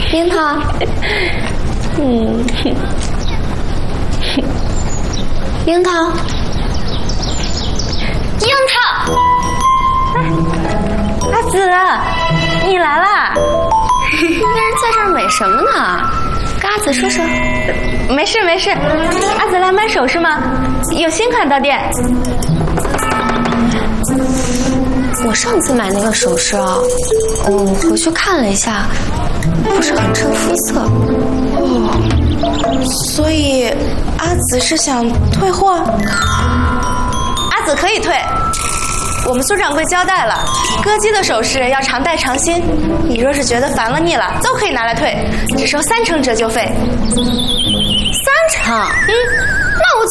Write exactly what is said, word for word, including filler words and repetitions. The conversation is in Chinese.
樱桃，嗯，樱桃，樱桃，阿紫，你来啦！那人在这儿美什么呢？跟阿紫说说。 没事没事，阿紫来买首饰吗？有新款到店。 我上次买那个首饰啊，嗯，回去看了一下，不是很衬肤色。 哦，所以阿紫是想退货？ 阿紫可以退。我们苏掌柜交代了，歌姬的首饰要常戴常新。你若是觉得烦了腻了，都可以拿来退，只收三成折旧费。 三成？ 嗯。